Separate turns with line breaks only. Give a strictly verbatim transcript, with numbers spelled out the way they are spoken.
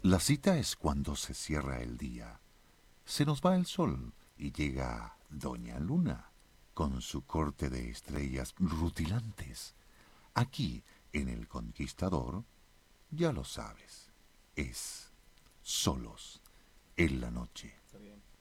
La cita es cuando se cierra el día, se nos va el sol y llega Doña Luna con su corte de estrellas rutilantes. Aquí, en El Conquistador, ya lo sabes, es solos en la noche.
Está bien.